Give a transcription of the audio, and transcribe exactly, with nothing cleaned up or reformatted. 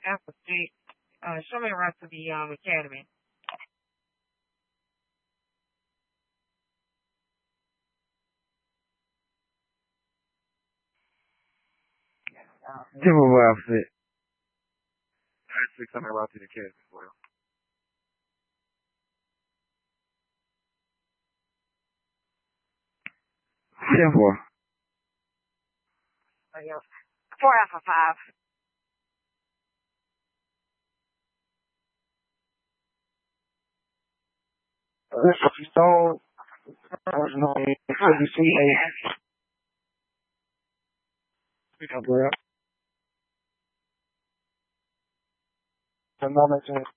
Alpha Street. Uh, show me around to the um academy. Timber outfit. Actually coming around to the academy as well. Timber. Oh, yeah. Four Alpha Five. This is Stone. No, you see a. Speak up, bro. The moment